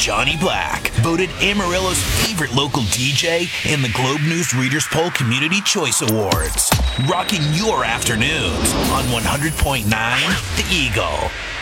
Johnny Black, voted Amarillo's favorite local DJ in the Globe News Readers Poll Community Choice Awards. Rocking your afternoons on 100.9 The Eagle.